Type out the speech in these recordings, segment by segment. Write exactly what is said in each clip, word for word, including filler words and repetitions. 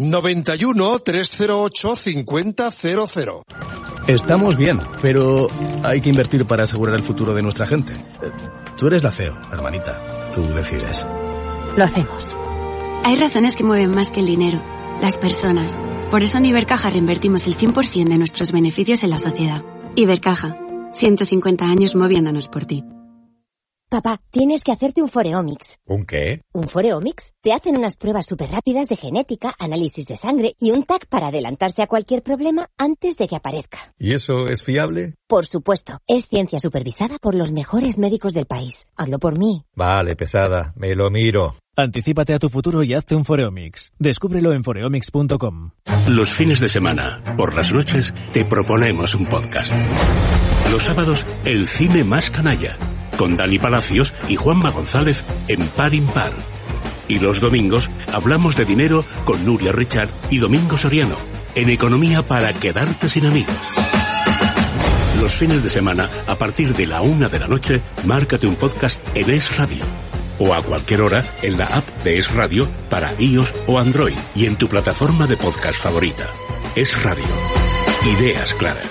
noventa y uno, trescientos ocho, cincuenta cero cero. Estamos bien, pero hay que invertir para asegurar el futuro de nuestra gente. Tú eres la C E O, hermanita. Tú decides. Lo hacemos. Hay razones que mueven más que el dinero. Las personas. Por eso en Ibercaja reinvertimos el cien por ciento de nuestros beneficios en la sociedad. Ibercaja. ciento cincuenta años moviéndonos por ti. Papá, tienes que hacerte un Foreomics. ¿Un qué? Un Foreomics. Te hacen unas pruebas súper rápidas de genética, análisis de sangre y un T A C para adelantarse a cualquier problema antes de que aparezca. ¿Y eso es fiable? Por supuesto. Es ciencia supervisada por los mejores médicos del país. Hazlo por mí. Vale, pesada. Me lo miro. Anticípate a tu futuro y hazte un Foreomics. Descúbrelo en foreomics punto com. Los fines de semana, por las noches, te proponemos un podcast. Los sábados, el cine más canalla, con Dani Palacios y Juanma González en Par Impar. Y los domingos, hablamos de dinero con Nuria Richard y Domingo Soriano, en Economía para quedarte sin amigos. Los fines de semana, a partir de la una de la noche, márcate un podcast en Es Radio. O a cualquier hora en la app de Es Radio para iOS o Android y en tu plataforma de podcast favorita. Es Radio. Ideas claras.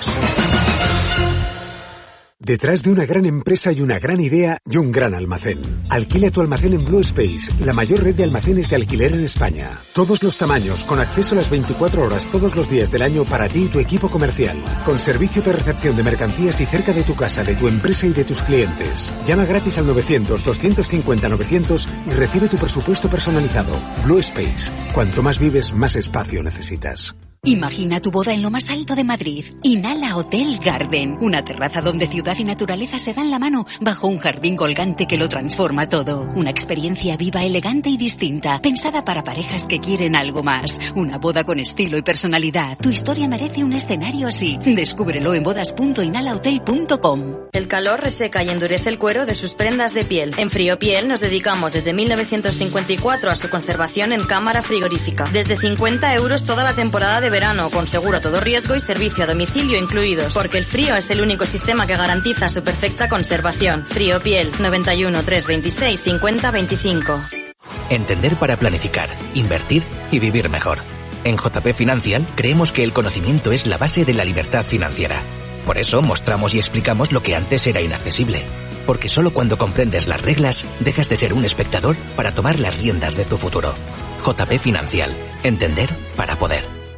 Detrás de una gran empresa hay una gran idea y un gran almacén. Alquila tu almacén en Blue Space, la mayor red de almacenes de alquiler en España. Todos los tamaños, con acceso a las veinticuatro horas todos los días del año para ti y tu equipo comercial. Con servicio de recepción de mercancías y cerca de tu casa, de tu empresa y de tus clientes. Llama gratis al novecientos, doscientos cincuenta, novecientos y recibe tu presupuesto personalizado. Blue Space. Cuanto más vives, más espacio necesitas. Imagina tu boda en lo más alto de Madrid. Inhala Hotel Garden, una terraza donde ciudad y naturaleza se dan la mano bajo un jardín colgante que lo transforma todo. Una experiencia viva, elegante y distinta, pensada para parejas que quieren algo más. Una boda con estilo y personalidad. Tu historia merece un escenario así. Descúbrelo en bodas punto inhala hotel punto com. El calor reseca y endurece el cuero de sus prendas de piel. En Friopiel nos dedicamos desde mil novecientos cincuenta y cuatro a su conservación en cámara frigorífica. Desde cincuenta euros toda la temporada de verano, con seguro a todo riesgo y servicio a domicilio incluidos, porque el frío es el único sistema que garantiza su perfecta conservación. Friopiel, noventa y uno, trescientos veintiséis, cincuenta veinticinco. Entender para planificar, invertir y vivir mejor. En J P Financial creemos que el conocimiento es la base de la libertad financiera. Por eso mostramos y explicamos lo que antes era inaccesible. Porque solo cuando comprendes las reglas, dejas de ser un espectador para tomar las riendas de tu futuro. J P Financial. Entender para poder.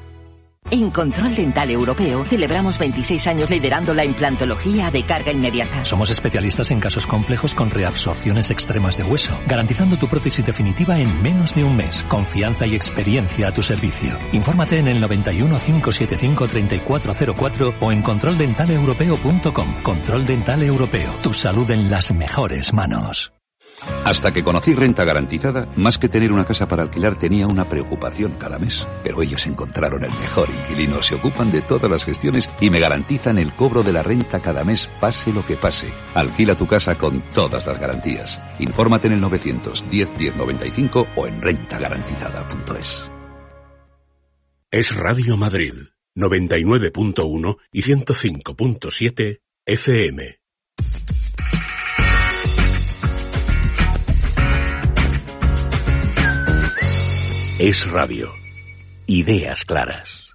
En Control Dental Europeo celebramos veintiséis años liderando la implantología de carga inmediata. Somos especialistas en casos complejos con reabsorciones extremas de hueso, garantizando tu prótesis definitiva en menos de un mes. Confianza y experiencia a tu servicio. Infórmate en el noventa y uno, cinco setenta y cinco, treinta y cuatro cero cuatro o en control dental europeo punto com. Control Dental Europeo. Tu salud en las mejores manos. Hasta que conocí Renta Garantizada, más que tener una casa para alquilar tenía una preocupación cada mes. Pero ellos encontraron el mejor inquilino, se ocupan de todas las gestiones y me garantizan el cobro de la renta cada mes, pase lo que pase. Alquila tu casa con todas las garantías. Infórmate en el novecientos diez, diez noventa y cinco o en renta garantizada punto es. Es Radio Madrid, noventa y nueve punto uno y ciento cinco punto siete F M. Es Radio. Ideas claras.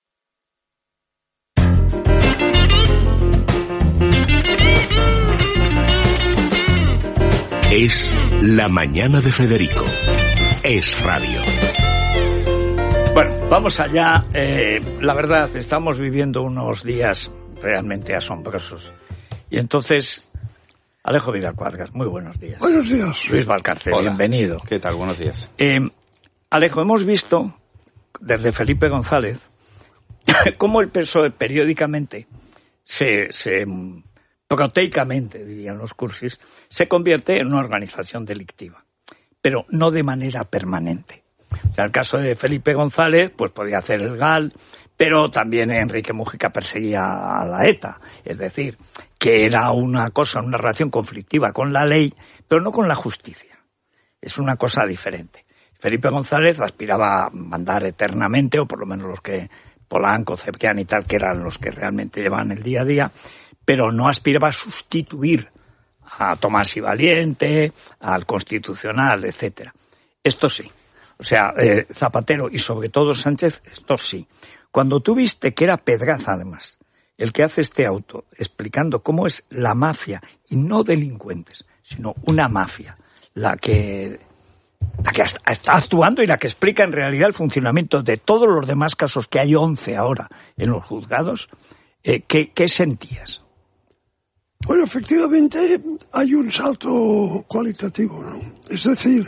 Es La Mañana de Federico. Es Radio. Bueno, vamos allá. Eh, la verdad, estamos viviendo unos días realmente asombrosos. Y entonces, Alejo Vidal Cuadras, muy buenos días. Buenos días. Luis Valcarce, Hola. Bienvenido. ¿Qué tal? Buenos días. Eh, Alejo, hemos visto desde Felipe González cómo el P S O E periódicamente, se, se proteicamente, dirían los cursis, se convierte en una organización delictiva, pero no de manera permanente. O sea, el caso de Felipe González, pues podía hacer el G A L, pero también Enrique Mújica perseguía a la ETA, es decir, que era una cosa, una relación conflictiva con la ley, pero no con la justicia. Es una cosa diferente. Felipe González aspiraba a mandar eternamente, o por lo menos los que, Polanco, Cebrián y tal, que eran los que realmente llevaban el día a día, pero no aspiraba a sustituir a Tomás y Valiente, al Constitucional, etcétera. Esto sí. O sea, eh, Zapatero y sobre todo Sánchez, esto sí. Cuando tú viste que era Pedraza, además, el que hace este auto, explicando cómo es la mafia, y no delincuentes, sino una mafia, la que, la que está actuando y la que explica en realidad el funcionamiento de todos los demás casos, que hay once ahora en los juzgados, eh, ¿qué, qué sentías? Bueno, efectivamente hay un salto cualitativo, ¿no? Es decir,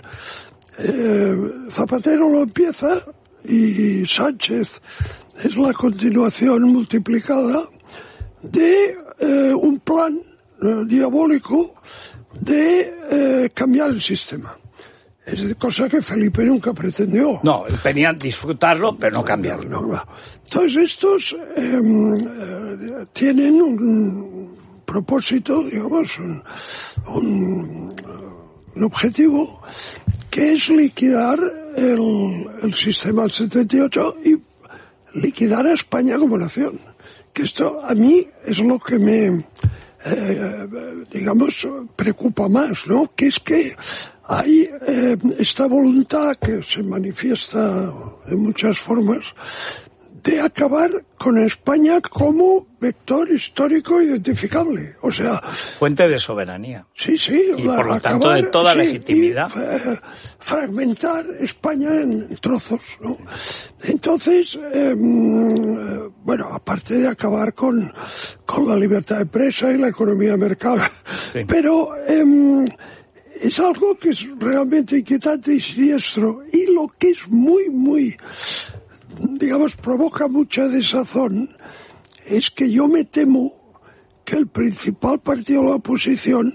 eh, Zapatero lo empieza y Sánchez es la continuación multiplicada de eh, un plan eh, diabólico de eh, cambiar el sistema. Es decir, cosa que Felipe nunca pretendió. No, venía a disfrutarlo, pero no cambiarlo. No, no. Entonces estos eh, eh, tienen un propósito, digamos, un, un, un objetivo que es liquidar el, el sistema del setenta y ocho y liquidar a España como nación. Que esto a mí es lo que me, eh, digamos, preocupa más, ¿no? Que es que hay eh, esta voluntad que se manifiesta en muchas formas de acabar con España como vector histórico identificable. O sea... Fuente de soberanía. Sí, sí. Y por lo acabar, tanto de toda sí, legitimidad. Y, eh, fragmentar España en trozos, ¿no? Entonces, eh, bueno, aparte de acabar con, con la libertad de empresa y la economía de mercado. Sí. Pero eh, es algo que es realmente inquietante y siniestro. Y lo que es muy, muy... digamos, provoca mucha desazón, es que yo me temo que el principal partido de la oposición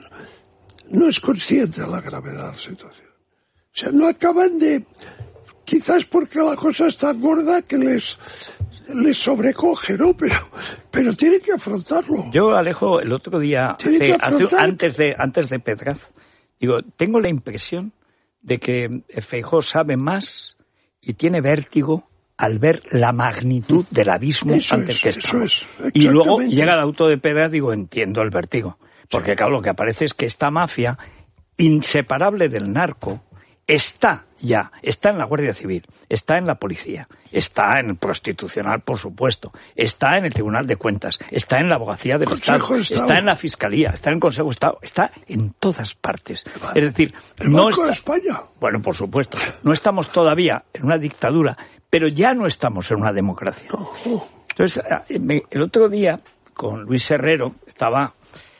no es consciente de la gravedad de la situación. O sea, no acaban de... quizás porque la cosa es tan gorda que les, les sobrecoge, ¿no? Pero, pero tienen que afrontarlo. Yo, Alejo, el otro día, hace, hace, antes de antes de Pedraza, digo, tengo la impresión de que Feijóo sabe más y tiene vértigo al ver la magnitud del abismo eso ante el que es, estamos. Es, y luego llega el auto de Pedraza, digo, entiendo el vértigo. Porque claro, lo que aparece es que esta mafia, inseparable del narco, está ya, está en la Guardia Civil, está en la policía, está en el Prostitucional, por supuesto, está en el Tribunal de Cuentas, está en la Abogacía del Estado, Estado, está en la Fiscalía, está en el Consejo de Estado, está en todas partes. Es decir, el no Banco está... de España. Bueno, por supuesto, no estamos todavía en una dictadura, pero ya no estamos en una democracia. Entonces, el otro día, con Luis Herrero, estaba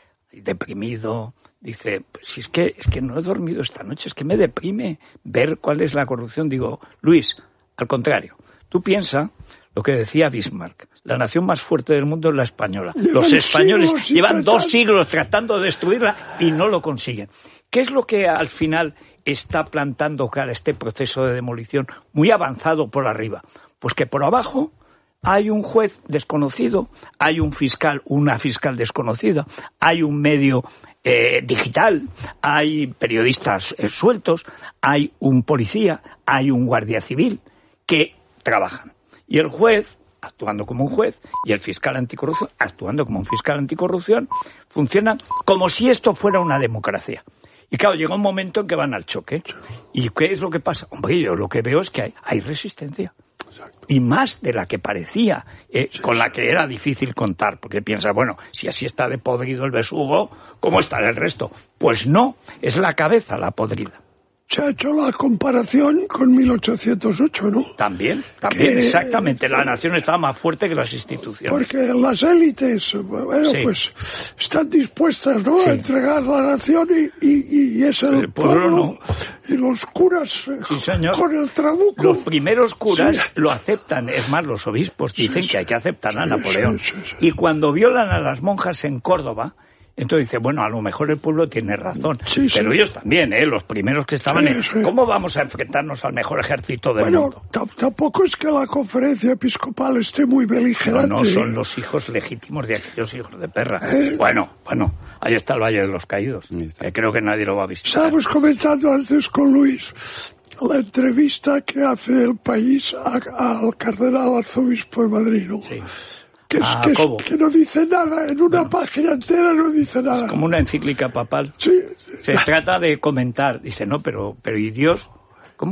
deprimido, dice, pues si es que, es que no he dormido esta noche, es que me deprime ver cuál es la corrupción. Digo, Luis, al contrario, tú piensa lo que decía Bismarck, la nación más fuerte del mundo es la española. Los españoles llevan dos siglos tratando de destruirla y no lo consiguen. ¿Qué es lo que al final está plantando cara a este proceso de demolición muy avanzado por arriba? Pues que por abajo hay un juez desconocido, hay un fiscal, una fiscal desconocida, hay un medio eh, digital, hay periodistas eh, sueltos, hay un policía, hay un guardia civil que trabajan. Y el juez, actuando como un juez, y el fiscal anticorrupción, actuando como un fiscal anticorrupción, funcionan como si esto fuera una democracia. Y claro, llega un momento en que van al choque. ¿Y qué es lo que pasa? Hombre, yo lo que veo es que hay, hay resistencia. Exacto. Y más de la que parecía, eh, sí, con la que era difícil contar. Porque piensas, bueno, si así está de podrido el besugo, ¿cómo estará el resto? Pues no, es la cabeza la podrida. Se ha hecho la comparación con mil ochocientos ocho, ¿no? También, también, que, exactamente. La nación estaba más fuerte que las instituciones. Porque las élites, bueno, sí, pues están dispuestas, ¿no?, sí, a entregar la nación y, y, y es el, el pueblo, pueblo no. Y los curas, sí, señor, con el trabuco. Los primeros curas, sí, lo aceptan. Es más, los obispos dicen, sí, que hay que aceptar, sí, a Napoleón. Sí, sí, sí. Y cuando violan a las monjas en Córdoba, entonces dice, bueno, a lo mejor el pueblo tiene razón, sí, pero sí, ellos también, ¿eh? Los primeros que estaban, sí, en, sí, ¿cómo vamos a enfrentarnos al mejor ejército del bueno, mundo? Bueno, tampoco es que la conferencia episcopal esté muy beligerante. No, no, son los hijos legítimos de aquellos hijos de perra. ¿Eh? Bueno, bueno, ahí está el Valle de los Caídos, que creo que nadie lo va a visitar. Estábamos comentando antes con Luis la entrevista que hace El País al cardenal arzobispo de Madrid, ¿no? Sí. Que, es, ah, que, es, que no dice nada, en una bueno, página entera no dice nada. Es como una encíclica papal. Sí. Se trata de comentar, dice, no, pero, pero ¿y Dios? ¿Cómo?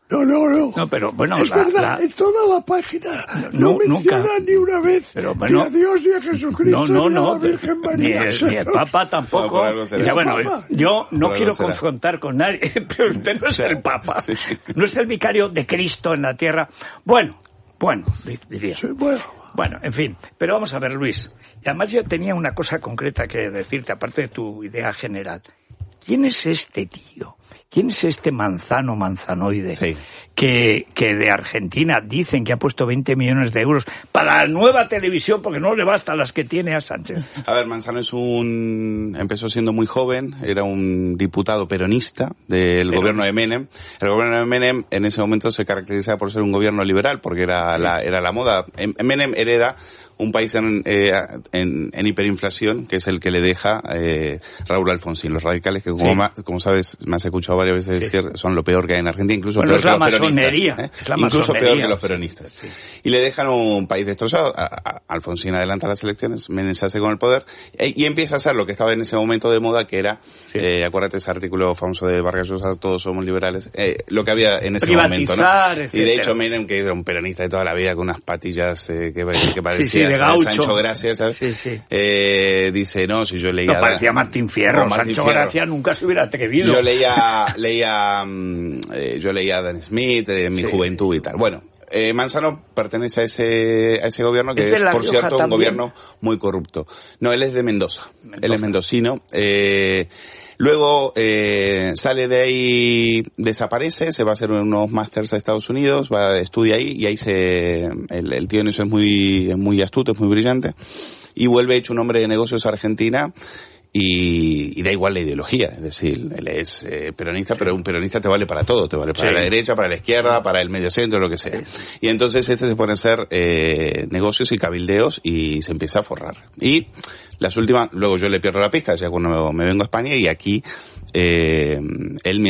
No, no, no. No, pero bueno, es la, verdad, la... en toda la página no, no menciona nunca. ni una vez pero, bueno, ni a Dios ni a Jesucristo no, no, ni a no, la Virgen María. Ni el, ni el Papa tampoco. No, Dice, bueno, Papa. yo no Por quiero será. confrontar con nadie, pero usted no es el Papa. Sí. No es el vicario de Cristo en la tierra. Bueno, bueno, diría. Sí, bueno. Bueno, en fin, pero vamos a ver, Luis. Y además yo tenía una cosa concreta que decirte, aparte de tu idea general. ¿Quién es este tío? ¿Quién es este manzano manzanoide sí. que, que de Argentina dicen que ha puesto veinte millones de euros para la nueva televisión porque no le basta a las que tiene a Sánchez? A ver, Manzano es un... empezó siendo muy joven, era un diputado peronista del Pero... gobierno de Menem. El gobierno de Menem en ese momento se caracterizaba por ser un gobierno liberal porque era sí. la, era la moda. Menem hereda un país en, eh, en, en hiperinflación, que es el que le deja eh, Raúl Alfonsín. Los radicales que, como, sí. ma, como sabes, me has escuchado varias veces sí. decir, son lo peor que hay en Argentina, incluso bueno, peor que los peronistas. ¿eh? Incluso peor que los peronistas. Sí. Y le dejan un país destrozado. A, a, Alfonsín adelanta las elecciones, Menem se hace con el poder, e, y empieza a hacer lo que estaba en ese momento de moda, que era, sí. eh, acuérdate ese artículo famoso de Vargas Llosa, todos somos liberales, eh, lo que había en ese momento, ¿no? Etcétera. Y de hecho Menem, que era un peronista de toda la vida, con unas patillas eh, que, que parecía... Sí, sí, Sancho Gracia, ¿sabes? Sí, sí. Eh, dice, no, si yo leía... No, parecía Martín Fierro, Martín Sancho Fierro. Gracia nunca se hubiera atrevido. Yo leía, leía, eh, yo leía a Dan Smith en eh, mi sí. juventud y tal. Bueno, eh, Manzano pertenece a ese, a ese gobierno que es, es por cierto, también. un gobierno muy corrupto. No, él es de Mendoza. Mendoza. Él es mendocino. Eh, Luego eh, sale de ahí, desaparece, se va a hacer unos másters a Estados Unidos, va estudia ahí y ahí se el, el tío en eso es muy es muy astuto, es muy brillante y vuelve hecho un hombre de negocios a Argentina y, y da igual la ideología, es decir, él es eh, peronista, sí. pero un peronista te vale para todo, te vale para sí. la derecha, para la izquierda, para el medio centro, lo que sea. Sí. Y entonces este se pone a hacer eh, negocios y cabildeos y se empieza a forrar. Y las últimas, luego yo le pierdo la pista ya cuando me vengo a España y aquí eh, él